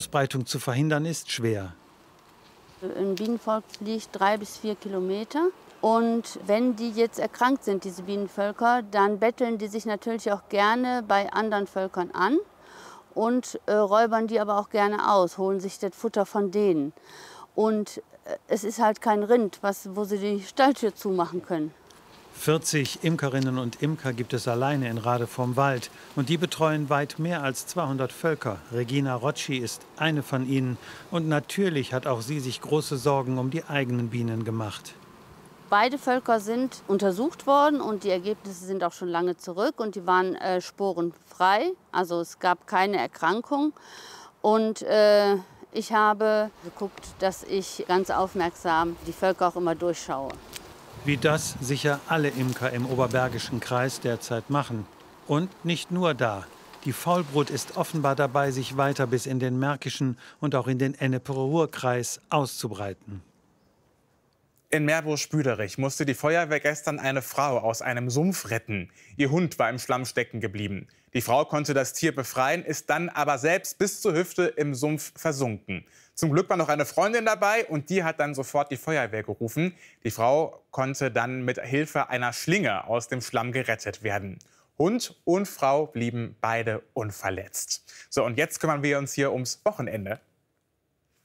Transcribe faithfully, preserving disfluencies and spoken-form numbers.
Ausbreitung zu verhindern ist schwer. Ein Bienenvolk fliegt drei bis vier Kilometer. Und wenn die jetzt erkrankt sind, diese Bienenvölker, dann betteln die sich natürlich auch gerne bei anderen Völkern an und äh, räubern die aber auch gerne aus, holen sich das Futter von denen. Und äh, es ist halt kein Rind, was, wo sie die Stalltür zumachen können. vierzig Imkerinnen und Imker gibt es alleine in Rade vorm Wald. Und die betreuen weit mehr als zweihundert Völker. Regina Rocci ist eine von ihnen. Und natürlich hat auch sie sich große Sorgen um die eigenen Bienen gemacht. Beide Völker sind untersucht worden und die Ergebnisse sind auch schon lange zurück. Und die waren äh, sporenfrei, also es gab keine Erkrankung. Und äh, ich habe geguckt, dass ich ganz aufmerksam die Völker auch immer durchschaue. Wie das sicher alle Imker im Oberbergischen Kreis derzeit machen. Und nicht nur da. Die Faulbrut ist offenbar dabei, sich weiter bis in den Märkischen und auch in den Ennepe-Ruhr-Kreis auszubreiten. In Meerbusch-Büderich musste die Feuerwehr gestern eine Frau aus einem Sumpf retten. Ihr Hund war im Schlamm stecken geblieben. Die Frau konnte das Tier befreien, ist dann aber selbst bis zur Hüfte im Sumpf versunken. Zum Glück war noch eine Freundin dabei und die hat dann sofort die Feuerwehr gerufen. Die Frau konnte dann mit Hilfe einer Schlinge aus dem Schlamm gerettet werden. Hund und Frau blieben beide unverletzt. So, und jetzt kümmern wir uns hier ums Wochenende.